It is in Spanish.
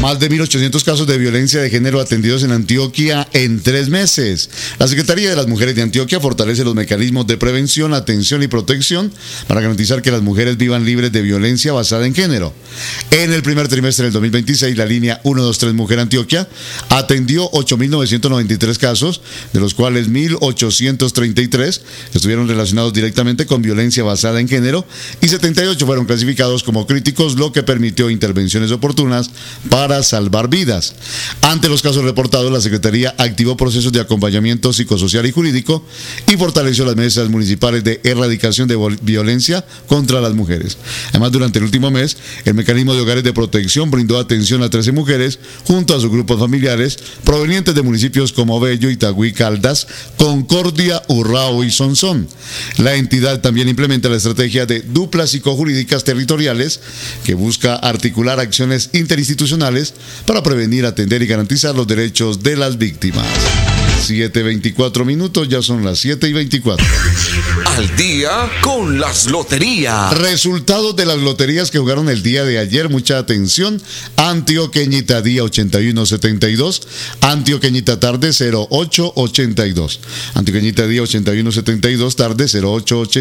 Más de 1.800 casos de violencia de género atendidos en Antioquia en 3 meses. La Secretaría de las Mujeres de Antioquia fortalece los mecanismos de prevención, atención y protección para garantizar que las mujeres vivan libres de violencia basada en género. En el primer trimestre del 2026, la línea 123 Mujer Antioquia atendió 8.993 casos, de los cuales 1.833 estuvieron relacionados directamente con violencia basada en género y 78 fueron clasificados como críticos, lo que permitió intervenciones oportunas para salvar vidas. Ante los casos reportados, la Secretaría activó procesos de acompañamiento psicosocial y jurídico y fortaleció las mesas municipales de erradicación de violencia contra las mujeres. Además, durante el último mes, el mecanismo de hogares de protección brindó atención a 13 mujeres junto a sus grupos familiares provenientes de municipios como Bello, Itagüí, Caldas, Concordia, Urrao y Sonsón. La entidad también implementa la estrategia de duplas psicojurídicas territoriales que busca articular acciones interinstitucionales para prevenir, atender y garantizar los derechos de las víctimas. 7:24 minutos, ya son las 7:24. Al día con las loterías. Resultados de las loterías que jugaron el día de ayer, mucha atención. Antioqueñita día 8172, Antioqueñita tarde 0882. Antioqueñita día 8172, tarde 0882.